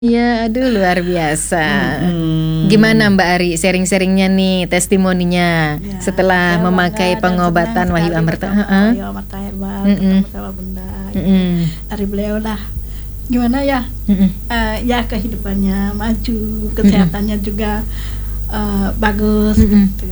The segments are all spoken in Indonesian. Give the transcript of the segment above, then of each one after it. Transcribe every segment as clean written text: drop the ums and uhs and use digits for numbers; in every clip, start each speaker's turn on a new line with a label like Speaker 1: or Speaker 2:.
Speaker 1: Ya, aduh luar biasa.
Speaker 2: Mm-mm.
Speaker 1: Gimana Mbak Ari sharing-sharingnya nih, testimoninya
Speaker 3: Ya,
Speaker 1: setelah
Speaker 3: saya
Speaker 1: memakai
Speaker 3: bangga dan
Speaker 1: pengobatan
Speaker 3: senang
Speaker 1: Wahyu
Speaker 3: sekali
Speaker 1: Amerta.
Speaker 3: bersama
Speaker 1: Heeh.
Speaker 3: Wahyu Amerta Herbal,
Speaker 1: Mm-mm.
Speaker 3: ketemu sama Bunda.
Speaker 1: Mm-mm.
Speaker 3: Dari beliau lah, gimana ya?
Speaker 1: Mm-mm.
Speaker 3: Ya kehidupannya maju, kesehatannya juga bagus.
Speaker 1: Mm-mm.
Speaker 3: Gitu.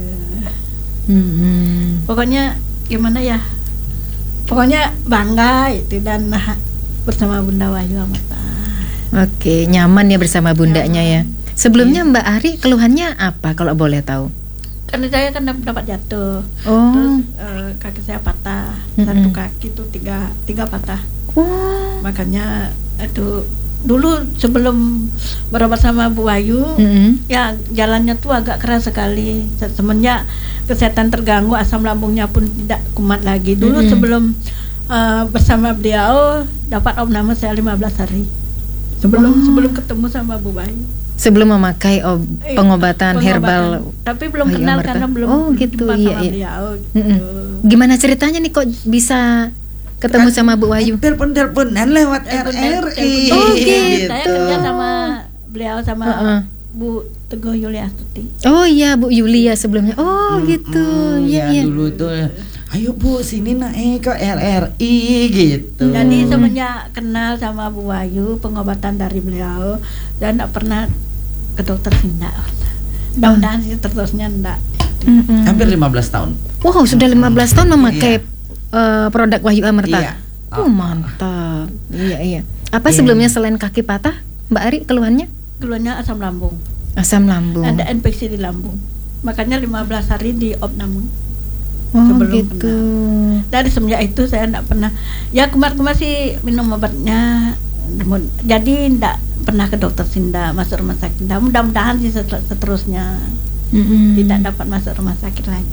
Speaker 1: Mm-mm.
Speaker 3: Pokoknya gimana ya? Pokoknya bangga itu dan bersama Bunda Wahyu Amerta.
Speaker 1: Oke, nyaman ya bersama bundanya ya.
Speaker 3: Nyaman.
Speaker 1: Sebelumnya Mbak Ari keluhannya apa kalau boleh tahu?
Speaker 3: Karena saya kan dapat jatuh,
Speaker 1: Oh.
Speaker 3: terus kaki saya patah, satu kaki tuh tiga patah.
Speaker 1: Oh.
Speaker 3: Makanya itu dulu sebelum berobat sama Bu Wahyu,
Speaker 1: Mm-mm.
Speaker 3: ya jalannya tuh agak keras sekali. Semenjak kesehatan terganggu, asam lambungnya pun tidak kuat lagi. Dulu sebelum bersama beliau dapat opname saya 15 hari. Sebelum ketemu sama Bu Wahyu.
Speaker 1: Sebelum memakai pengobatan herbal.
Speaker 3: Tapi belum
Speaker 1: Wahyu
Speaker 3: kenal
Speaker 1: Amerta.
Speaker 3: karena belum
Speaker 1: Oh, gitu,
Speaker 3: jumpa
Speaker 1: iya,
Speaker 3: sama
Speaker 1: iya.
Speaker 3: beliau.
Speaker 1: Mm-mm.
Speaker 3: Gitu.
Speaker 1: Gimana ceritanya nih kok bisa ketemu sama Bu Wahyu?
Speaker 2: Telepon-teleponan lewat RRI.
Speaker 1: Oh, gitu.
Speaker 3: Saya kerja sama beliau sama
Speaker 1: Heeh.
Speaker 3: Bu Teguh Yuliastuti.
Speaker 1: Oh iya Bu Yulia sebelumnya. Oh gitu.
Speaker 2: Ya
Speaker 1: Iya iya.
Speaker 2: dulu tuh, ayo Bu sini naik ke RRI gitu.
Speaker 3: Jadi semenjak kenal sama Bu Wahyu, pengobatan dari beliau, saya tidak pernah ke dokter Sinda. Mudah-mudahan sih terusnya enggak.
Speaker 1: Mm-mm.
Speaker 2: Hampir 15 tahun.
Speaker 1: Wow, sudah 15 tahun memakai produk Wahyu Amerta.
Speaker 2: Iya.
Speaker 1: Oh, mantap. Iya iya. Apa
Speaker 2: Iya.
Speaker 1: sebelumnya selain kaki patah, Mbak Ari keluhannya?
Speaker 3: Keluarnya asam lambung,
Speaker 1: Asam lambung.
Speaker 3: ada infeksi di lambung. Makanya 15 hari di opname.
Speaker 1: Oh
Speaker 3: sebelum
Speaker 1: gitu.
Speaker 3: Dari semenjak itu saya tidak pernah. Ya kemarin sih minum obatnya, jadi tidak pernah ke dokter Sinda, masuk rumah sakit. Nah, mudah-mudahan sih seterusnya
Speaker 1: Mm-mm.
Speaker 3: tidak dapat masuk rumah sakit lagi.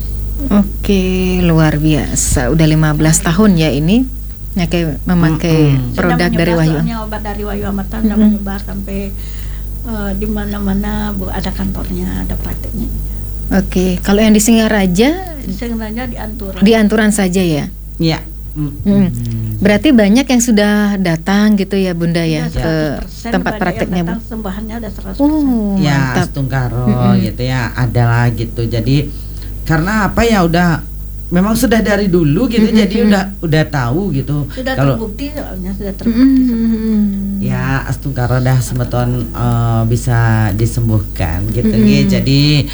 Speaker 1: Oke, luar biasa. Udah 15 tahun ya ini memakai produk
Speaker 3: Sudah
Speaker 1: dari
Speaker 3: menyebar,
Speaker 1: Wahyu.
Speaker 3: soalnya obat dari Wahyu Amerta sudah menyebar sampai di mana-mana, Bu, ada kantornya, ada prakteknya.
Speaker 1: Oke, kalau yang di Singaraja
Speaker 3: Sebenarnya di Antura.
Speaker 1: di Anturan saja ya.
Speaker 2: Iya.
Speaker 1: Berarti banyak yang sudah datang gitu ya Bunda ya
Speaker 3: Sudah
Speaker 1: ke
Speaker 3: 100%
Speaker 1: tempat
Speaker 3: banyak
Speaker 1: prakteknya
Speaker 3: yang
Speaker 1: Bu.
Speaker 3: datang, sembahannya ada 100%.
Speaker 1: Oh,
Speaker 2: Ya,
Speaker 1: mantap.
Speaker 2: Astungkaro gitu ya, adalah gitu. Jadi karena apa ya, udah memang sudah dari dulu gitu, jadi udah tahu gitu.
Speaker 3: Sudah
Speaker 2: Kalau
Speaker 3: terbukti soalnya, sudah terbukti.
Speaker 2: ya Astungkaro dah semeton bisa disembuhkan gitu Jadi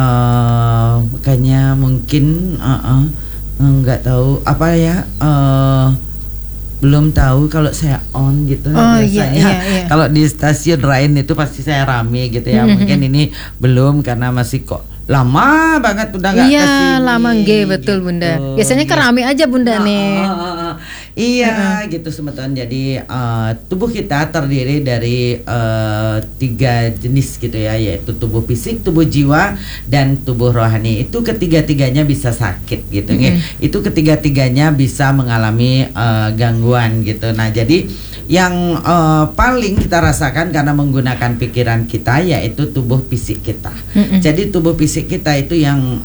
Speaker 2: makanya mungkin nggak tahu apa ya, belum tahu kalau saya on gitu.
Speaker 1: Oh, iya,
Speaker 2: Biasanya
Speaker 1: iya.
Speaker 2: kalau di stasiun lain itu pasti saya rame gitu ya. Mungkin ini belum karena masih kok lama banget udah nggak
Speaker 1: Iya,
Speaker 2: kesini.
Speaker 1: lama betul
Speaker 2: gitu.
Speaker 1: Bunda. Biasanya kan rame aja Bunda nih.
Speaker 2: Iya gitu sebetulnya. Jadi tubuh kita terdiri dari 3 jenis gitu ya, yaitu tubuh fisik, tubuh jiwa, dan tubuh rohani. Itu ketiga-tiganya bisa sakit gitu Itu ketiga-tiganya bisa mengalami gangguan gitu. Nah jadi yang paling kita rasakan karena menggunakan pikiran kita yaitu tubuh fisik kita. Jadi tubuh fisik kita itu yang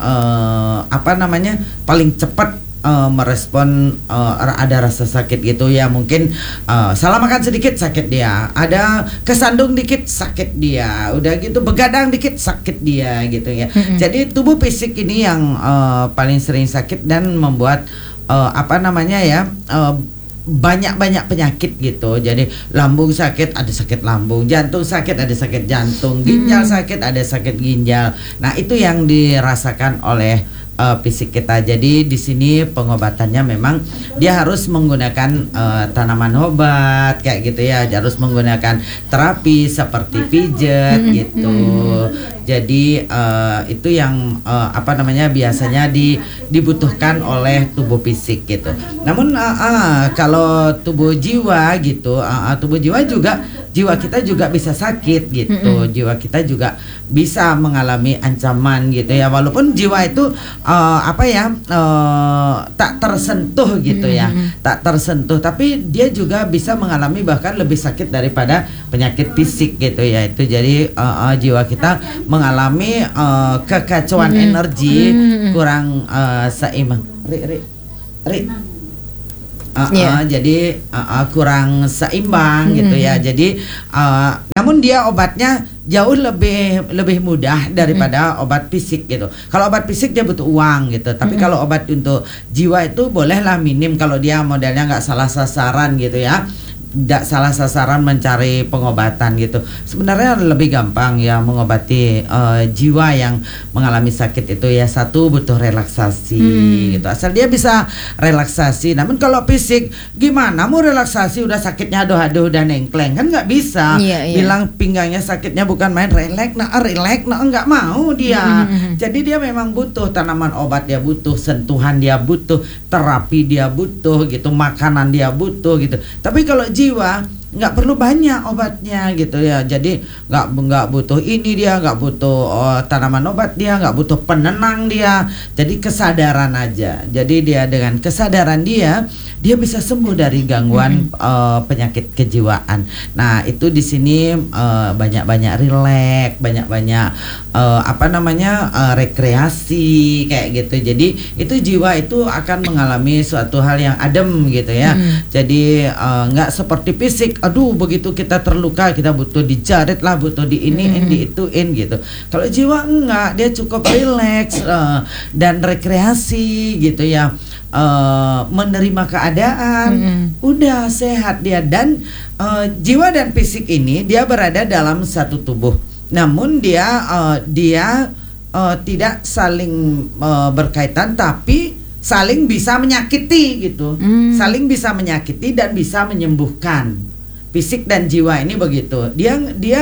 Speaker 2: paling cepat merespon ada rasa sakit gitu ya. Mungkin salah makan sedikit sakit dia, ada kesandung dikit sakit dia, udah gitu begadang dikit sakit dia gitu ya. Jadi tubuh fisik ini yang paling sering sakit dan membuat banyak penyakit gitu. Jadi lambung sakit, ada sakit lambung, jantung sakit, ada sakit jantung, ginjal sakit, ada sakit ginjal. Nah itu yang dirasakan oleh fisik kita. Jadi di sini pengobatannya memang dia harus menggunakan tanaman obat kayak gitu ya, harus menggunakan terapi seperti pijat gitu. Jadi itu yang biasanya dibutuhkan oleh tubuh fisik gitu. Namun kalau tubuh jiwa gitu, tubuh jiwa juga, jiwa kita juga bisa sakit gitu. Jiwa kita juga bisa mengalami ancaman gitu ya, walaupun jiwa itu tak tersentuh gitu ya, tak tersentuh, tapi dia juga bisa mengalami bahkan lebih sakit daripada penyakit fisik gitu ya. Itu jadi jiwa kita mengalami kekacauan energi, kurang seimbang. Ri Jadi kurang seimbang gitu ya. Jadi namun dia obatnya jauh lebih mudah daripada obat fisik gitu. Kalau obat fisik dia butuh uang gitu. Tapi kalau obat untuk jiwa itu bolehlah minim kalau dia modelnya nggak salah sasaran gitu ya. Tidak salah sasaran mencari pengobatan gitu. Sebenarnya lebih gampang ya mengobati jiwa yang mengalami sakit itu ya. Satu, butuh relaksasi gitu. Asal dia bisa relaksasi. Namun kalau fisik gimana mau relaksasi udah sakitnya aduh-aduh dan nengkleng kan nggak bisa. Bilang pinggangnya sakitnya bukan main relax nggak mau dia. Jadi dia memang butuh tanaman obat, dia butuh sentuhan, dia butuh terapi, dia butuh gitu, makanan dia butuh gitu. Tapi kalau jiwa nggak perlu banyak obatnya gitu ya. Jadi nggak butuh ini, dia nggak butuh tanaman obat, dia nggak butuh penenang dia. Jadi kesadaran aja. Jadi dia dengan kesadaran dia bisa sembuh dari gangguan penyakit kejiwaan. Nah itu di sini banyak-banyak rileks, banyak-banyak rekreasi kayak gitu. Jadi itu jiwa itu akan mengalami suatu hal yang adem gitu ya. Jadi nggak seperti fisik. Aduh begitu kita terluka kita butuh dijarit lah, butuh diiniin, diituin gitu. Kalau jiwa enggak, dia cukup rileks dan rekreasi gitu ya. Menerima keadaan, udah sehat dia. Dan jiwa dan fisik ini dia berada dalam satu tubuh. Namun dia tidak saling berkaitan, tapi saling bisa menyakiti gitu. Saling bisa menyakiti dan bisa menyembuhkan. Fisik dan jiwa ini begitu. Dia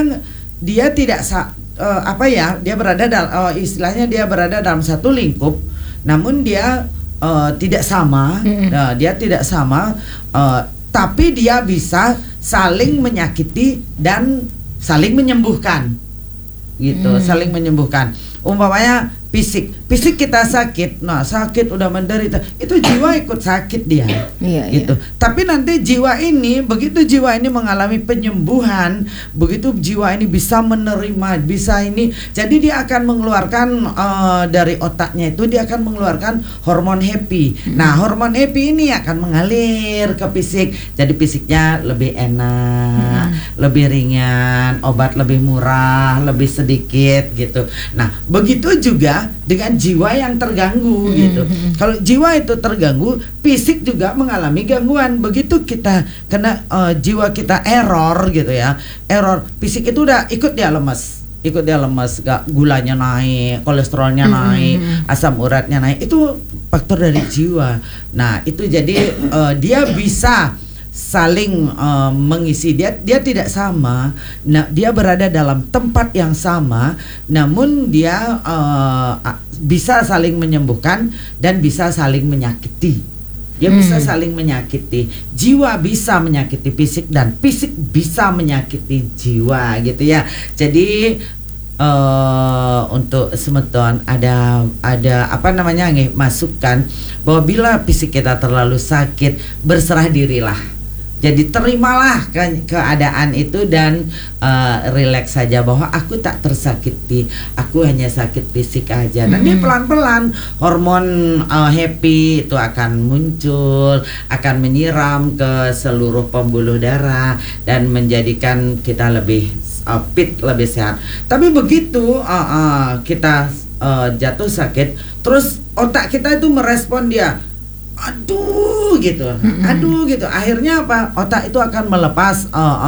Speaker 2: tidak dia berada dalam istilahnya dia berada dalam satu lingkup. Namun dia tidak sama. Dia tidak sama, tapi dia bisa saling menyakiti dan saling menyembuhkan. Gitu, saling menyembuhkan. Umpamanya fisik kita sakit, sakit udah menderita, itu jiwa ikut sakit dia, gitu. Tapi nanti begitu jiwa ini mengalami penyembuhan, begitu jiwa ini bisa menerima, jadi dia akan mengeluarkan dari otaknya itu dia akan mengeluarkan hormon happy. Nah hormon happy ini akan mengalir ke fisik, jadi fisiknya lebih enak, lebih ringan, obat lebih murah, lebih sedikit gitu. Nah begitu juga dengan jiwa yang terganggu gitu. Kalau jiwa itu terganggu, fisik juga mengalami gangguan. Begitu kita kena jiwa kita error gitu ya. Error fisik itu udah ikut dia lemas, gulanya naik, kolesterolnya naik, asam uratnya naik. Itu faktor dari jiwa. Nah, itu jadi dia bisa saling mengisi. Dia tidak sama. Nah, dia berada dalam tempat yang sama, namun dia bisa saling menyembuhkan dan bisa saling menyakiti. Dia bisa saling menyakiti. Jiwa bisa menyakiti fisik dan fisik bisa menyakiti jiwa gitu ya. Jadi untuk semeton ada masukan bahwa bila fisik kita terlalu sakit, berserah dirilah. Jadi terimalah keadaan itu dan relax saja bahwa aku tak tersakiti, aku hanya sakit fisik aja. Nanti pelan-pelan hormon happy itu akan muncul, akan menyiram ke seluruh pembuluh darah dan menjadikan kita lebih fit, lebih sehat. Tapi begitu kita jatuh sakit, terus otak kita itu merespon dia, aduh gitu. Akhirnya apa? Otak itu akan melepas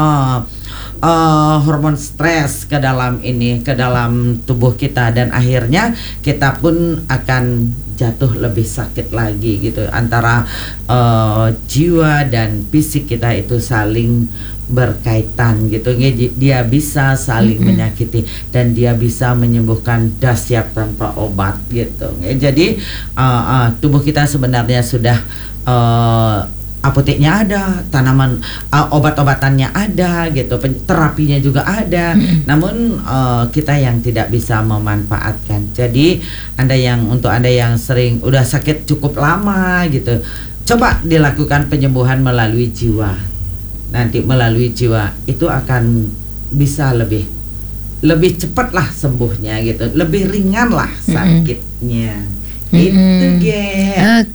Speaker 2: hormon stres ke dalam tubuh kita, dan akhirnya kita pun akan jatuh lebih sakit lagi gitu. Antara jiwa dan fisik kita itu saling berkaitan gitu. Dia bisa saling menyakiti dan dia bisa menyembuhkan dahsyat tanpa obat gitu. Jadi tubuh kita sebenarnya sudah apoteknya ada, tanaman obat-obatannya ada gitu, terapinya juga ada. Namun kita yang tidak bisa memanfaatkan. Jadi untuk anda yang sering udah sakit cukup lama gitu, coba dilakukan penyembuhan melalui jiwa. Nanti melalui jiwa itu akan bisa lebih cepat lah sembuhnya gitu, lebih ringan lah sakitnya. Itu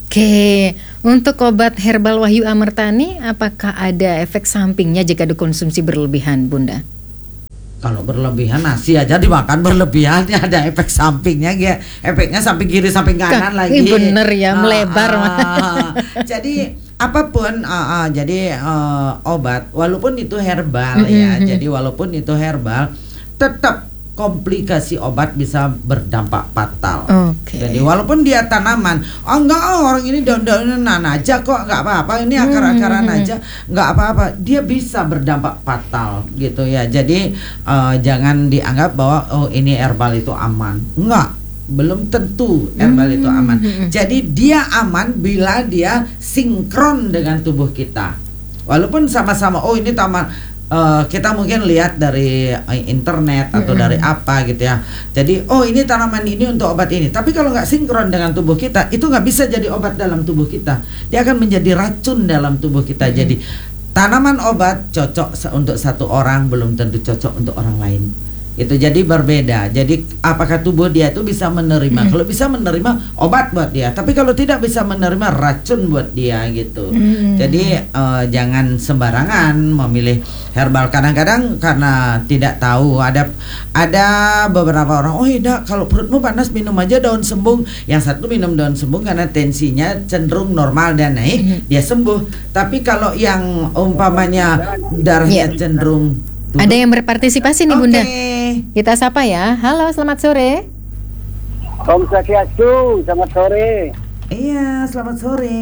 Speaker 1: Oke, untuk obat herbal Wahyu Amerta ini apakah ada efek sampingnya jika dikonsumsi berlebihan, Bunda?
Speaker 2: Kalau berlebihan nasi aja dimakan berlebihan ya ada efek sampingnya ya. Efeknya samping kiri samping kanan lagi.
Speaker 1: Bener ya, melebar.
Speaker 2: Jadi apapun jadi obat walaupun itu herbal ya. Jadi walaupun itu herbal tetap komplikasi obat bisa berdampak fatal. Jadi walaupun dia tanaman, enggak orang ini daun-daunan aja kok enggak apa-apa, ini akar-akaran aja enggak apa-apa, dia bisa berdampak fatal gitu ya. Jadi jangan dianggap bahwa ini herbal itu aman. Enggak, belum tentu herbal itu aman. Jadi dia aman bila dia sinkron dengan tubuh kita. Walaupun sama-sama ini kita mungkin lihat dari internet atau dari apa gitu ya. Jadi ini tanaman ini untuk obat ini. Tapi kalau nggak sinkron dengan tubuh kita, itu nggak bisa jadi obat dalam tubuh kita. Dia akan menjadi racun dalam tubuh kita. Jadi tanaman obat cocok untuk satu orang belum tentu cocok untuk orang lain. Itu jadi berbeda. Jadi apakah tubuh dia itu bisa menerima? Kalau bisa menerima obat buat dia, tapi kalau tidak bisa menerima racun buat dia gitu. Jadi jangan sembarangan memilih herbal. Kadang-kadang karena tidak tahu, ada beberapa orang, tidak, kalau perutmu panas minum aja daun sembung. Yang satu minum daun sembung karena tensinya cenderung normal dan naik, dia sembuh. Tapi kalau yang umpamanya darahnya cenderung turun.
Speaker 1: Ada yang berpartisipasi nih Bunda. Kita sapa ya. Halo, selamat sore.
Speaker 4: Om Swastiastu, selamat sore.
Speaker 2: Iya, selamat sore.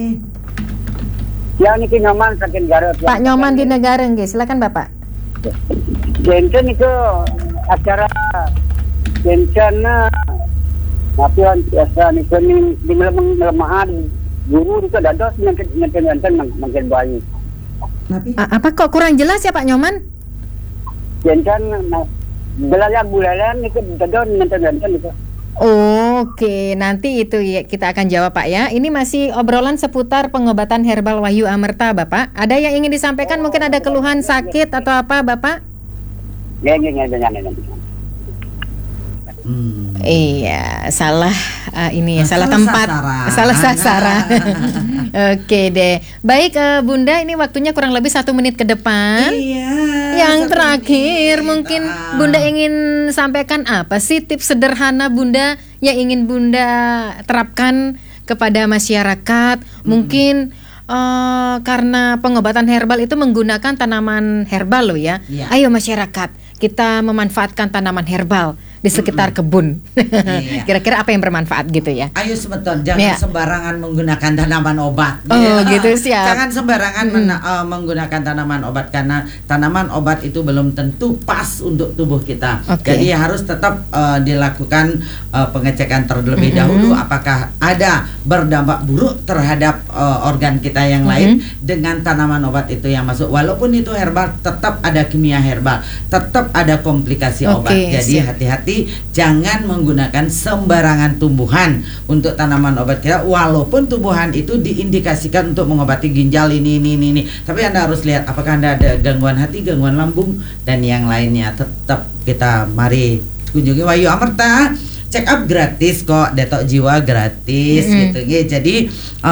Speaker 4: Ya niki Nyoman saking Garut.
Speaker 1: Pak Nyoman di negara nggih, silakan Bapak.
Speaker 4: Jensen itu acara jensen tapi biasa niku di melemahan guru itu dados ngenten makin bayi.
Speaker 1: Apa kok kurang jelas ya Pak Nyoman?
Speaker 4: Jensen bulalan itu dados ngenten itu.
Speaker 1: Oke, nanti itu ya, kita akan jawab Pak ya. Ini masih obrolan seputar pengobatan herbal Wahyu Amerta Bapak. Ada yang ingin disampaikan, mungkin ada keluhan sakit atau apa Bapak? Iya, salah salah tempat, salah sasaran. Oke deh. Baik Bunda, ini waktunya kurang lebih 1 menit ke depan.
Speaker 2: Iya.
Speaker 1: Yang terakhir mungkin Bunda ingin sampaikan apa sih tips sederhana Bunda yang ingin Bunda terapkan kepada masyarakat? Mungkin karena pengobatan herbal itu menggunakan tanaman herbal loh ya. Ayo masyarakat, kita memanfaatkan tanaman herbal di sekitar kebun. Kira-kira apa yang bermanfaat gitu ya?
Speaker 2: Ayo sebentar, jangan sembarangan menggunakan tanaman obat.
Speaker 1: Gitu siap.
Speaker 2: Jangan sembarangan menggunakan tanaman obat karena tanaman obat itu belum tentu pas untuk tubuh kita. Jadi harus tetap dilakukan pengecekan terlebih dahulu apakah ada berdampak buruk terhadap organ kita yang lain dengan tanaman obat itu yang masuk. Walaupun itu herbal, tetap ada kimia herbal, tetap ada komplikasi obat. Jadi hati-hati, jangan menggunakan sembarangan tumbuhan untuk tanaman obat kita, walaupun tumbuhan itu diindikasikan untuk mengobati ginjal ini. Tapi Anda harus lihat apakah Anda ada gangguan hati, gangguan lambung dan yang lainnya. Tetap kita mari kunjungi Wahyu Amerta. Check up gratis kok, detok jiwa gratis gitu. Jadi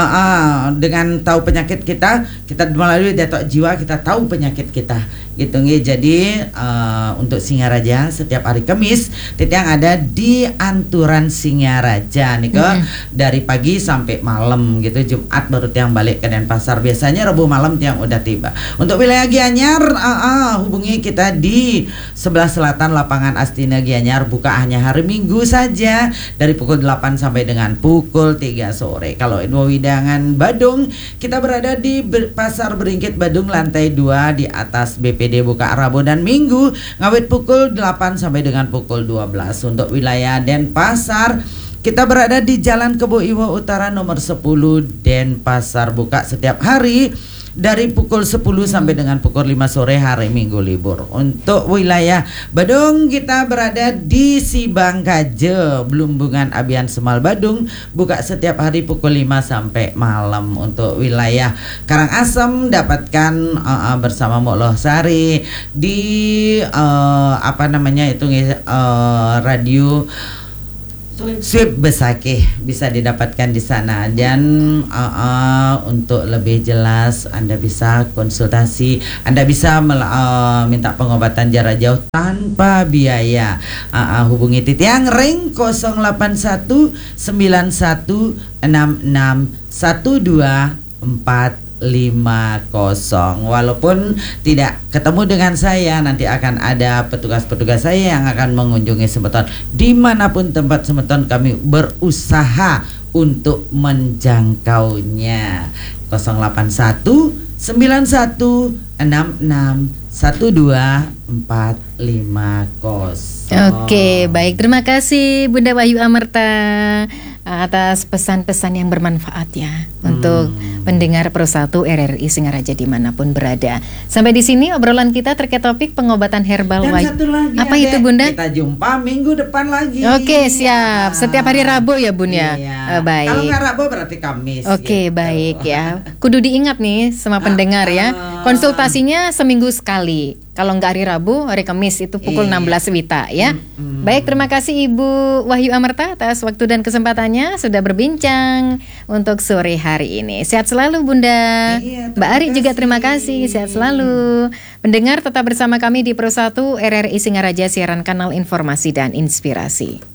Speaker 2: dengan tahu penyakit kita melalui detok jiwa kita tahu penyakit kita gitu. Jadi untuk Singaraja setiap hari Kamis yang ada di Anturan Singaraja niko dari pagi sampai malam gitu. Jumat baru tiang balik ke Denpasar. Biasanya Rabu malam tiang udah tiba. Untuk wilayah Gianyar hubungi kita di sebelah selatan lapangan Astina Gianyar, buka hanya hari Minggu saja dari pukul 8 sampai dengan pukul 3 sore. Kalau Widangan Badung, kita berada di Pasar Beringkit Badung lantai 2 di atas BPD, buka Rabu dan Minggu ngawit pukul 8 sampai dengan pukul 12. Untuk wilayah Denpasar, kita berada di Jalan Kebo Iwo Utara nomor 10 Denpasar, buka setiap hari dari pukul 10 sampai dengan pukul 5 sore, hari Minggu libur. Untuk wilayah Badung, kita berada di Sibangkaje, Blumbungan Abian Semal Badung, buka setiap hari pukul 5 sampai malam. Untuk wilayah Karangasem, dapatkan bersama Mokloh Sari di radio Sweep Besakih bisa didapatkan di sana. Dan untuk lebih jelas Anda bisa konsultasi, Anda bisa minta pengobatan jarak jauh tanpa biaya. Hubungi Titiang ring 081 91 66 12 450. Walaupun tidak ketemu dengan saya, nanti akan ada petugas-petugas saya yang akan mengunjungi Semeton. Dimanapun tempat Semeton, kami berusaha untuk menjangkaunya. 081 91 66 12450.
Speaker 1: Oke, baik. Terima kasih Bunda Wahyu Amerta atas pesan-pesan yang bermanfaat ya untuk pendengar Pro1 RRI Singaraja dimanapun berada. Sampai di sini obrolan kita terkait topik pengobatan herbal.
Speaker 2: Dan satu lagi,
Speaker 1: apa itu Bunda?
Speaker 2: Kita jumpa minggu depan lagi.
Speaker 1: Oke, siap. Setiap hari Rabu ya Bun ya.
Speaker 2: Iya.
Speaker 1: Baik.
Speaker 2: Kalau nggak Rabu berarti Kamis.
Speaker 1: Oke,
Speaker 2: gitu.
Speaker 1: baik ya. Kudu diingat nih sama pendengar ya. Konsultasinya seminggu sekali. Kalau nggak hari Rabu, hari Kamis itu pukul 16 Wita ya. Baik, terima kasih Ibu Wahyu Amerta atas waktu dan kesempatannya sudah berbincang untuk sore hari ini. Sehat selalu Bunda.
Speaker 2: Iya,
Speaker 1: Mbak Ari juga terima kasih. Sehat selalu. Pendengar tetap bersama kami di Pro1 RRI Singaraja, siaran kanal informasi dan inspirasi.